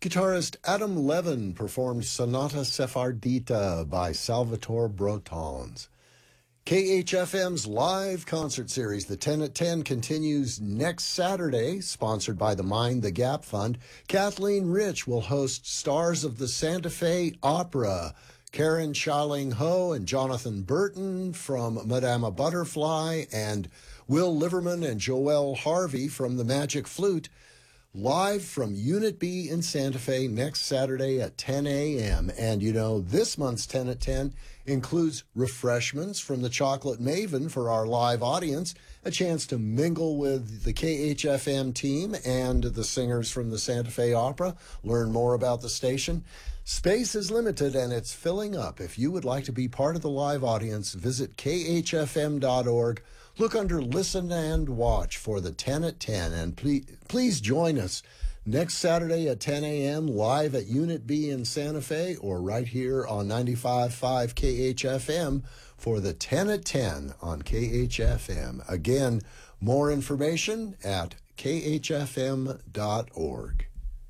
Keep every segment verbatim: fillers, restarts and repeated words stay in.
Guitarist Adam Levin performed Sonata Sefardita by Salvatore Brotons. K H F M's live concert series, The ten at ten, continues next Saturday, sponsored by the Mind the Gap Fund. Kathleen Rich will host stars of the Santa Fe Opera, Karen Cha-Ling Ho and Jonathan Burton from Madama Butterfly, and Will Liverman and Joelle Harvey from the Magic Flute, live from Unit B in Santa Fe next Saturday at ten a.m. And, you know, this month's ten at ten includes refreshments from the Chocolate Maven for our live audience, a chance to mingle with the K H F M team and the singers from the Santa Fe Opera, learn more about the station. Space is limited and it's filling up. If you would like to be part of the live audience, visit K H F M dot org. Look under Listen and Watch for the ten at ten, and please, please join us next Saturday at ten a.m. live at Unit B in Santa Fe, or right here on ninety-five point five K H F M for the ten at ten on K H F M. Again, more information at K H F M dot org.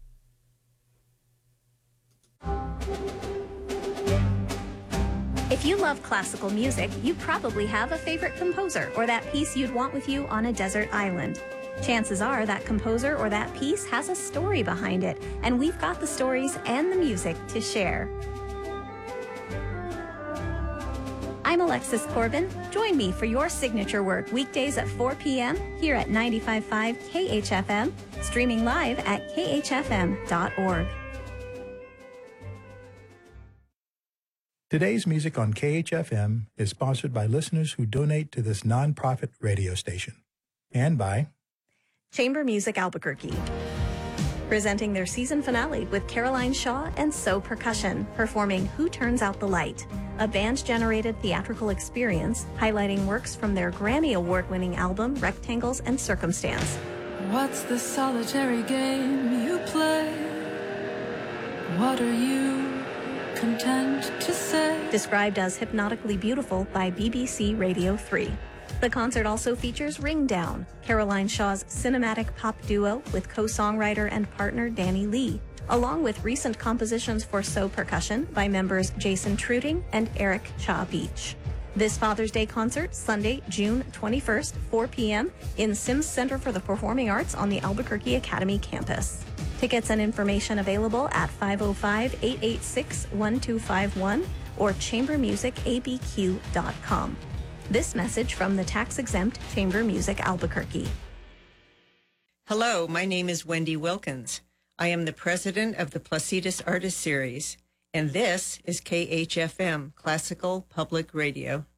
If you love classical music, you probably have a favorite composer or that piece you'd want with you on a desert island. Chances are that composer or that piece has a story behind it, and we've got the stories and the music to share. I'm Alexis Corbin. Join me for your signature work weekdays at four p.m. here at ninety-five point five K H F M, streaming live at K H F M dot org. Today's music on K H F M is sponsored by listeners who donate to this nonprofit radio station, and by Chamber Music Albuquerque, presenting their season finale with Caroline Shaw and So Percussion, performing Who Turns Out the Light, a band-generated theatrical experience highlighting works from their Grammy Award-winning album Rectangles and Circumstance. What's the solitary game you play? What are you content to say? Described as hypnotically beautiful by B B C Radio three. The concert also features Ring Down, Caroline Shaw's cinematic pop duo with co-songwriter and partner Danny Lee, along with recent compositions for So Percussion by members Jason Truding and Eric Cha Beach. This Father's Day concert, Sunday, June twenty-first, four p.m. in Sims Center for the Performing Arts on the Albuquerque Academy campus. Tickets and information available at five oh five, eight eight six, one two five one or chamber music A B Q dot com. This message from the tax-exempt Chamber Music Albuquerque. Hello, my name is Wendy Wilkins. I am the president of the Placitas Artist Series, and this is K H F M, Classical Public Radio.